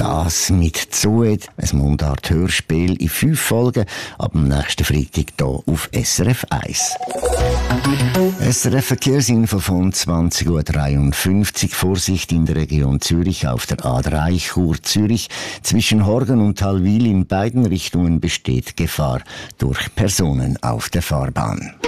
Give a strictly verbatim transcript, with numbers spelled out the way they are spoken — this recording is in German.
Das mit Zoet, ein Mundart-Hörspiel in fünf Folgen, ab dem nächsten Freitag hier auf S R F eins. S R F Verkehrsinfo von zwanzig Uhr dreiundfünfzig. Vorsicht in der Region Zürich auf der A drei Chur-Zürich. Zwischen Horgen und Talwil in beiden Richtungen besteht Gefahr durch Personen auf der Fahrbahn.